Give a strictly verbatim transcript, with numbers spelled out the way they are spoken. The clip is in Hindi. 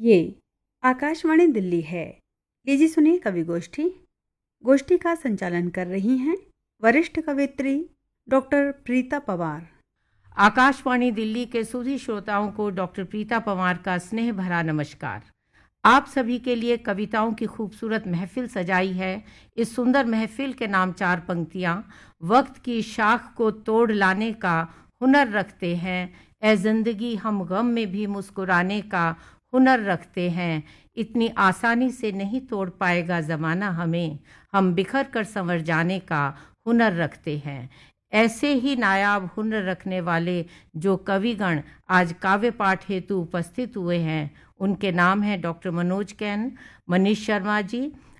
ये आकाशवाणी दिल्ली है। लीजिए सुनिए कवि गोष्ठी। गोष्ठी का संचालन कर रही हैं वरिष्ठ कवयित्री डॉक्टर प्रीता पवार। आकाशवाणी दिल्ली के सभी श्रोताओं को डॉक्टर प्रीता पवार का स्नेह भरा नमस्कार। आप सभी के लिए कविताओं की खूबसूरत महफिल सजाई है। इस सुंदर महफिल के नाम चार पंक्तियाँ। वक्त की शाख को तोड़ लाने का हुनर रखते हैं, ए जिंदगी हम गम में भी मुस्कुराने का हुनर रखते हैं। इतनी आसानी से नहीं तोड़ पाएगा ज़माना हमें, हम बिखर कर संवर जाने का हुनर रखते हैं। ऐसे ही नायाब हुनर रखने वाले जो कविगण आज काव्य पाठ हेतु उपस्थित हुए हैं, उनके नाम हैं डॉक्टर मनोज कैन, मनीष शर्मा जी,